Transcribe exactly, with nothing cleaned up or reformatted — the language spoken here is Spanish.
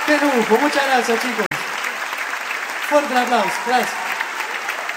Qué lujo, muchas gracias chicos. Fuerte el aplauso, gracias.